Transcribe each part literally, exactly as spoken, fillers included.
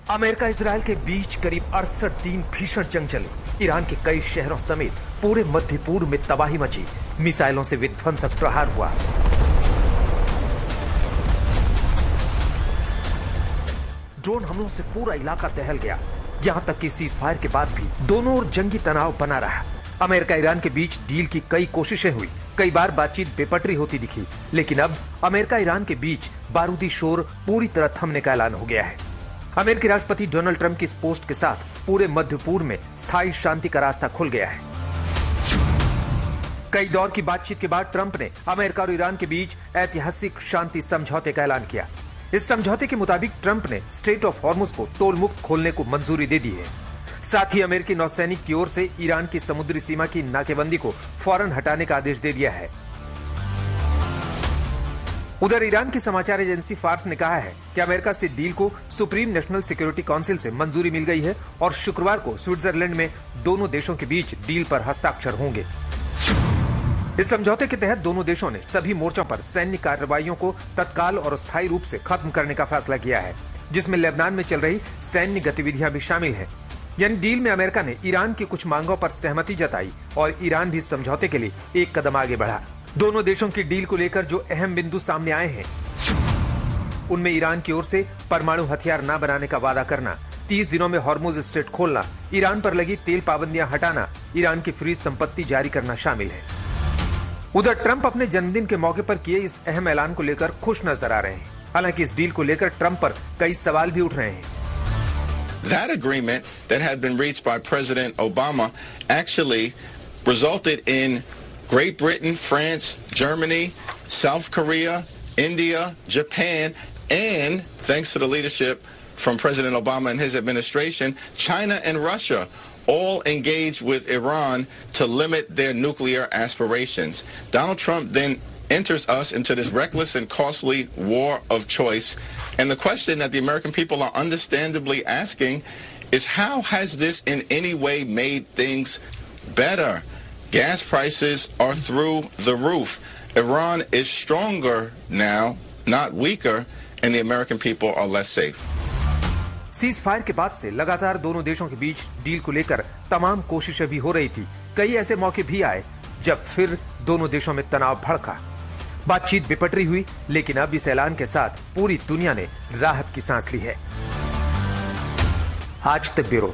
America Israel के बीच करीब अड़सठ दिन भीषण जंग चली। ईरान के कई शहरों समेत पूरे मध्य पूर्व में तबाही मची। मिसाइलों से विध्वंसक प्रहार हुआ। ड्रोन हमलों से पूरा इलाका दहल गया। यहां तक कि सीज फायर के बाद भी दोनों ओर जंगी तनाव बना रहा। अमेरिका ईरान के बीच डील की कई कोशिशें हुई। कई बार बातचीत बेपटरी होती दिखी, लेकिन अब अमेरिका ईरान के बीच बारूदी शोर पूरी तरह थमने का ऐलान हो गया है। अमेरिकी राष्ट्रपति डोनाल्ड ट्रंप की इस पोस्ट के साथ पूरे मध्य पूर्व में स्थायी शांति का रास्ता खुल गया है। कई दौर की बातचीत के बाद ट्रंप ने अमेरिका और ईरान के बीच ऐतिहासिक शांति समझौते का ऐलान किया। इस समझौते के मुताबिक ट्रंप ने स्ट्रेट ऑफ हॉर्मुज को टोल मुक्त खोलने को मंजूरी दे दी है। साथ ही अमेरिकी नौसैनिक की ओर से ईरान की समुद्री सीमा की नाकेबंदी को फौरन हटाने का आदेश दे दिया है। उधर ईरान की समाचार एजेंसी फार्स ने कहा है कि अमेरिका से डील को सुप्रीम नेशनल सिक्योरिटी काउंसिल से मंजूरी मिल गई है और शुक्रवार को स्विट्जरलैंड में दोनों देशों के बीच डील पर हस्ताक्षर होंगे। इस समझौते के तहत दोनों देशों ने सभी मोर्चों पर सैन्य कार्रवाइयों को तत्काल और स्थायी रूप से खत्म करने का फैसला किया है, जिसमें लेबनान में चल रही सैन्य गतिविधियां भी शामिल हैं। यानी डील में अमेरिका ने ईरान की कुछ मांगों पर सहमति जताई और ईरान भी समझौते के लिए एक कदम आगे बढ़ा। दोनों देशों की डील को लेकर जो अहम बिंदु सामने आए हैं, उनमें ईरान की ओर से परमाणु हथियार न बनाने का वादा करना, तीस दिनों में हॉर्मुज स्ट्रेट खोलना, ईरान पर लगी तेल पाबंदियां हटाना, ईरान की फ्रीज संपत्ति जारी करना शामिल है। उधर ट्रंप अपने जन्मदिन के मौके पर किए इस अहम ऐलान को लेकर खुश नजर आ रहे हैं। हालांकि इस डील को लेकर ट्रंप पर कई सवाल भी उठ रहे हैं। That agreement that had been reached by President Obama actually resulted in Great Britain, France, Germany, South Korea, India, Japan, and thanks to the leadership from President Obama and his administration, China and Russia all engaged with Iran to limit their nuclear aspirations. Donald Trump then enters us into this reckless and costly war of choice. And the question that the American people are understandably asking is, how has this in any way made things better? Gas prices are through the roof. Iran is stronger now, not weaker, and the American people are less safe. Cease fire के बाद से लगातार दोनों देशों के बीच deal को लेकर तमाम कोशिशें भी हो रही थी। कई ऐसे मौके भी आए जब फिर दोनों देशों में तनाव भड़का, बातचीत बेपटरी हुई, लेकिन अब इस ऐलान के साथ पूरी दुनिया ने राहत की सांस ली है। आज तक ब्यूरो।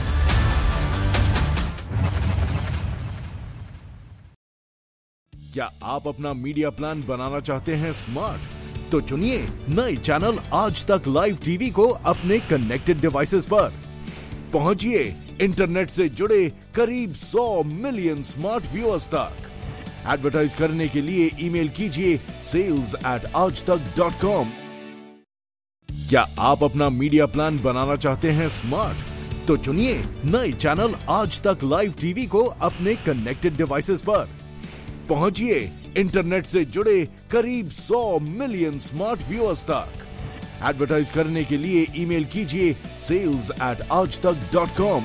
क्या आप अपना मीडिया प्लान बनाना चाहते हैं स्मार्ट? तो चुनिए नए चैनल आज तक लाइव टीवी को अपने कनेक्टेड डिवाइसेस पर। पहुंचिए इंटरनेट से जुड़े करीब सौ मिलियन स्मार्ट व्यूअर्स तक। एडवर्टाइज करने के लिए ईमेल कीजिए सेल्स एट आज तक डॉट कॉम। क्या आप अपना मीडिया प्लान बनाना चाहते हैं स्मार्ट? तो चुनिए नए चैनल आज तक लाइव टीवी को अपने कनेक्टेड डिवाइसेस पर। पहुंचिए इंटरनेट से जुड़े करीब सौ मिलियन स्मार्ट व्यूअर्स तक। एडवर्टाइज करने के लिए ईमेल कीजिए सेल्स एट आज तक dot com.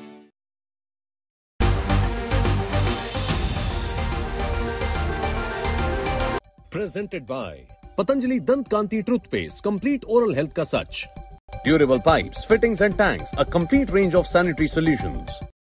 Presented by Patanjali Dant Kanti Toothpaste, complete oral health ka sach. Durable pipes, fittings and tanks, a complete range of sanitary solutions.